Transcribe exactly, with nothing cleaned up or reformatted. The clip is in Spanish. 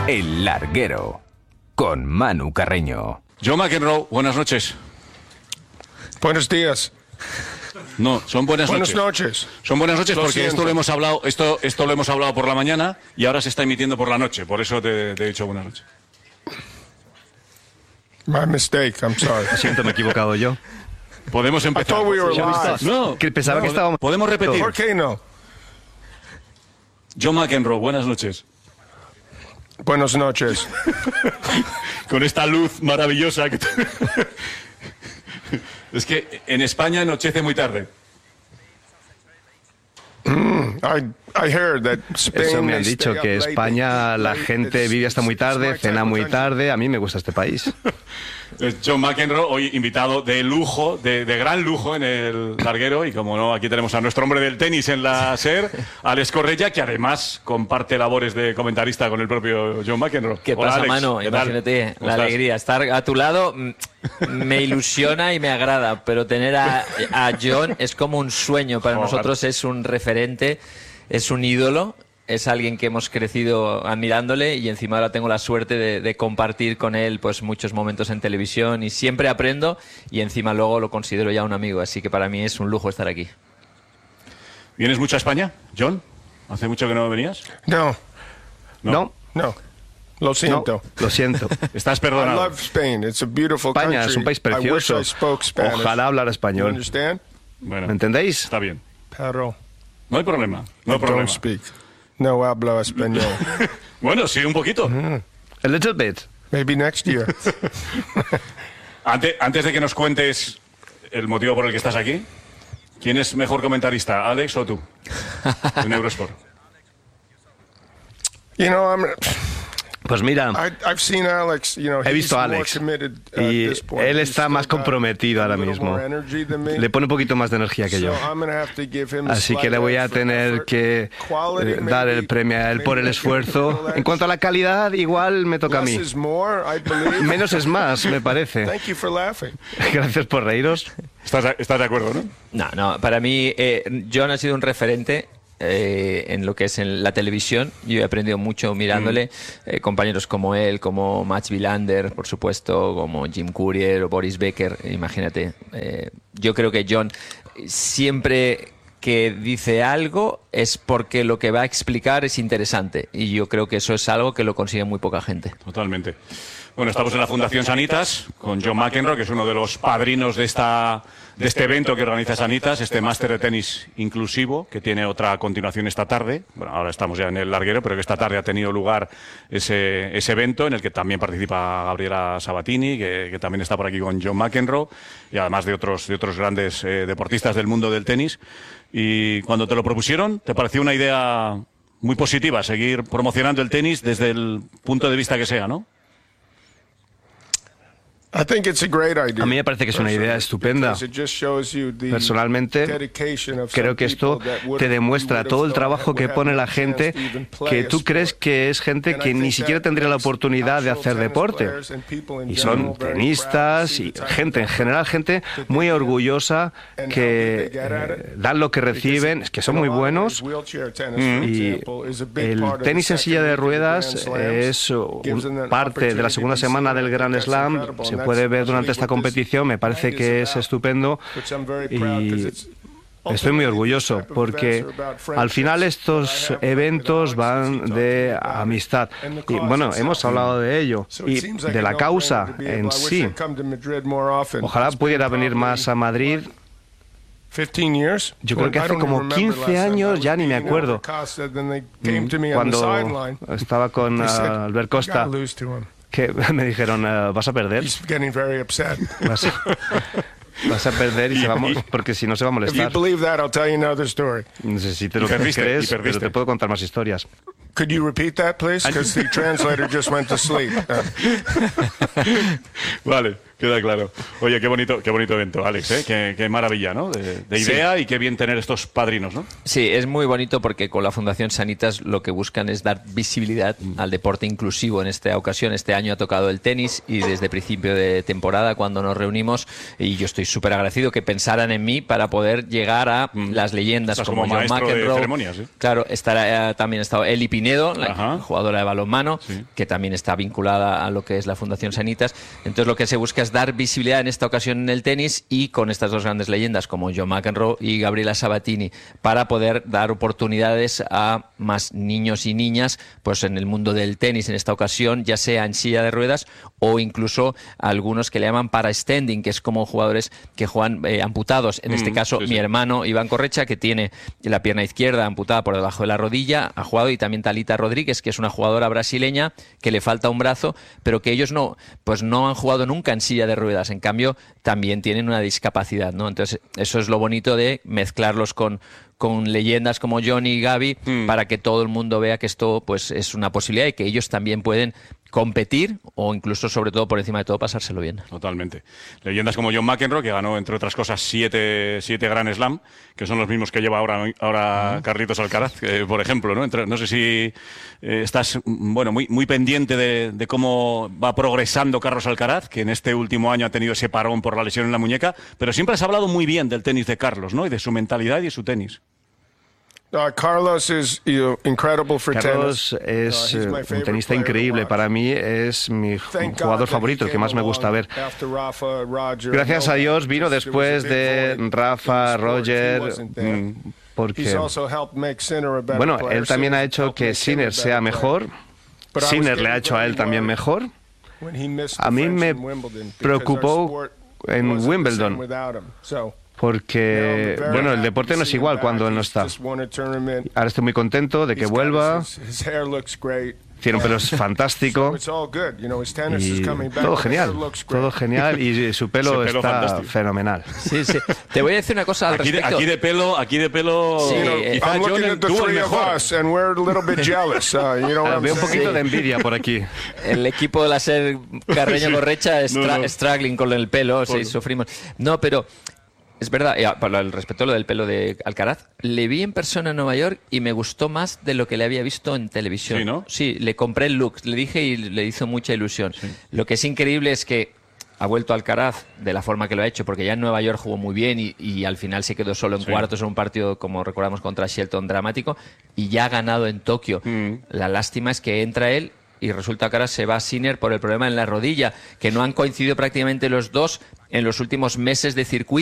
El Larguero, con Manu Carreño. John McEnroe, buenas noches. Buenos días. No, son buenas, buenas noches. noches. Son buenas noches Lo porque siento. esto lo hemos hablado, esto, esto lo hemos hablado por la mañana y ahora se está emitiendo por la noche. Por eso te, te he dicho buenas noches. My mistake, I'm sorry. Lo siento, me he equivocado yo. Podemos I empezar. thought we were ¿Ya live. viste? No, Que pensaba que estábamos... podemos repetir. ¿Por qué no? John McEnroe, buenas noches. Buenas noches. Con esta luz maravillosa que... Es que en España anochece muy tarde. I, I heard that Spain, Eso me han they dicho, stay que up late, España they la eat late. gente It's- vive hasta muy it's- it's tarde, my cena type of muy country. tarde. A mí me gusta este país. Es John McEnroe, hoy invitado de lujo, de, de gran lujo en el Larguero. Y como no, aquí tenemos a nuestro hombre del tenis en la SER, Alex Correia, que además comparte labores de comentarista con el propio John McEnroe. ¿Qué Hola, pasa, Alex. Manu? ¿Qué tal? Imagínate ¿Cómo la estás? alegría. Estar a tu lado mm, me ilusiona y me agrada, pero tener a, a John es como un sueño. Para Ojalá. nosotros es un referente, es un ídolo. Es alguien que hemos crecido admirándole y encima ahora tengo la suerte de, de compartir con él pues muchos momentos en televisión y siempre aprendo y encima luego lo considero ya un amigo, así que para mí es un lujo estar aquí. ¿Vienes mucho a España, John? ¿Hace mucho que no venías? No, No, no. Lo no, siento. lo siento. Estás I perdonado. love Spain. It's a beautiful España country. es un país I wish precioso. I spoke Spanish. Ojalá hablara You español. understand? Bueno, ¿Me entendéis? está bien. Pero No hay problema. No hay I problema. don't speak. No hablo español. Bueno, sí, un poquito. A little bit. Maybe next year. Antes, antes de que nos cuentes el motivo por el que estás aquí, ¿quién es mejor comentarista, Alex o tú? En Eurosport. You know, I'm. Pues mira, I, I've seen Alex. You know, he visto a he's more Alex committed at y this point. él He's está still más got comprometido a ahora little mismo. more energy than me. Le pone un poquito más de energía que yo. So I'm gonna have to give him a Así que slight le voy a effort- tener effort. que Quality, eh, dar maybe- el premio a él por el maybe esfuerzo. little En cuanto a la calidad, igual me toca a mí. Less is more, I believe. Menos es más, me parece. Thank you for laughing. Gracias por reíros. ¿Estás, estás de acuerdo, no? No, no, para mí eh, John ha sido un referente eh, en lo que es en la televisión. Yo he aprendido mucho mirándole. Eh, compañeros como él, como Mats Wilander, por supuesto, como Jim Courier o Boris Becker, imagínate. Eh, yo creo que John siempre que dice algo es porque lo que va a explicar es interesante. Y yo creo que eso es algo que lo consigue muy poca gente. Totalmente. Bueno, estamos en la Fundación Sanitas con John McEnroe, que es uno de los padrinos de esta de este evento que organiza Sanitas, este máster de tenis inclusivo, que tiene otra continuación esta tarde. Bueno, ahora estamos ya en el Larguero, pero que esta tarde ha tenido lugar ese, ese evento en el que también participa Gabriela Sabatini, que, que también está por aquí con John McEnroe, y además de otros, de otros grandes eh, deportistas del mundo del tenis. Y cuando te lo propusieron, ¿te pareció una idea muy positiva seguir promocionando el tenis desde el punto de vista que sea, no? I think it's a great idea. A mí me parece que es una idea estupenda. Because it just shows you the Personalmente, dedication of creo some que esto people that would- te demuestra you would todo el have trabajo thought que would pone have la the chance gente to even play que a tú crees sport. que es gente And I que think ni siquiera that tendría la makes oportunidad de actual hacer tennis deporte. players and people in Y general son very tenistas proud to y see the type gente, en of general, gente muy orgullosa que eh, dan lo que reciben, es que son muy buenos. Y el tenis en silla de ruedas es un- parte de la segunda semana del Grand Slam. Se puede ver durante esta competición. Me parece que es estupendo y estoy muy orgulloso porque al final estos eventos van de amistad. Y bueno, hemos hablado de ello y de la causa en sí. Ojalá pudiera venir más a Madrid. Yo creo que hace como quince años, ya ni me acuerdo, cuando estaba con uh, Albert Costa, que me dijeron, uh, vas a perder. Vas a, vas a perder y se va a mo- porque si no se va a If you molestar. believe that, I'll tell you another story. No sé si te lo Y perdiste, crees, y perdiste. pero te puedo contar más historias. Could you repeat that, please? Because the translator just went to sleep. Uh, Vale, queda claro. Oye, qué bonito, qué bonito evento, Alex, ¿eh? Qué, qué maravilla, ¿no? De, de idea y qué bien tener estos padrinos, ¿no? Sí, es muy bonito porque con la Fundación Sanitas lo que buscan es dar visibilidad al deporte inclusivo. En esta ocasión, este año ha tocado el tenis y desde principio de temporada cuando nos reunimos, y yo estoy súper agradecido que pensaran en mí para poder llegar a las leyendas Estás como, como John maestro de McEnroe. ceremonias, ¿eh? Claro, estará, eh, también ha estado Eli Pinto, Pinedo, la Ajá. jugadora de balonmano, sí. que también está vinculada a lo que es la Fundación Sanitas. Entonces lo que se busca es dar visibilidad en esta ocasión en el tenis y con estas dos grandes leyendas como John McEnroe y Gabriela Sabatini, para poder dar oportunidades a más niños y niñas pues en el mundo del tenis en esta ocasión, ya sea en silla de ruedas o incluso algunos que le llaman para-standing, que es como jugadores que juegan eh, amputados. En mm, este caso, sí, mi sí. hermano Iván Correcha, que tiene la pierna izquierda amputada por debajo de la rodilla, ha jugado, y también Talita Rodríguez, que es una jugadora brasileña que le falta un brazo, pero que ellos no, pues no han jugado nunca en silla de ruedas. En cambio, también tienen una discapacidad, ¿no? Entonces, eso es lo bonito de mezclarlos con con leyendas como Johnny y Gaby, mm. para que todo el mundo vea que esto pues es una posibilidad y que ellos también pueden competir o incluso, sobre todo, por encima de todo, pasárselo bien. Totalmente. Leyendas como John McEnroe, que ganó, entre otras cosas, siete, siete Grand Slam, que son los mismos que lleva ahora, ahora uh-huh. Carlitos Alcaraz, eh, por ejemplo, ¿no? Entre, no sé si eh, estás bueno muy, muy pendiente de, de cómo va progresando Carlos Alcaraz, que en este último año ha tenido ese parón por la lesión en la muñeca, pero siempre has hablado muy bien del tenis de Carlos, ¿no? Y de su mentalidad y de su tenis. Uh, Carlos is you know, incredible for Carlos tennis. es uh, un tenista increíble. Para mí es mi jugador favorito, el que más me gusta ver. Gracias a Dios vino después de Rafa, Roger, porque bueno, él también ha hecho que Sinner sea mejor. Sinner le ha hecho a él también mejor. A mí me preocupó en Wimbledon, porque, bueno, el deporte no es igual cuando él no está. Ahora estoy muy contento de que vuelva. Tiene un pelo fantástico. Y todo genial, todo genial. Y su pelo, pelo está fantástico. Fenomenal. Sí, sí. Te voy a decir una cosa al aquí respecto. De, aquí de pelo, aquí de pelo... Sí, eh, I'm looking at the three of us and we're a little bit jealous. Uh, you know Veo un poquito sí. de envidia por aquí. El equipo de la SER Carreño sí. Correcha es no, no. struggling con el pelo, por... sí, sufrimos. No, pero... Es verdad, ya, para el respecto a lo del pelo de Alcaraz, le vi en persona en Nueva York y me gustó más de lo que le había visto en televisión. Sí, ¿no? Sí, le compré el look, le dije y le hizo mucha ilusión. Sí. Lo que es increíble es que ha vuelto Alcaraz de la forma que lo ha hecho, porque ya en Nueva York jugó muy bien y, y al final se quedó solo en sí. cuartos en un partido, como recordamos, contra Shelton dramático, y ya ha ganado en Tokio. Mm. La lástima es que entra él y resulta que ahora se va Sinner por el problema en la rodilla, que no han coincidido prácticamente los dos en los últimos meses de circuito.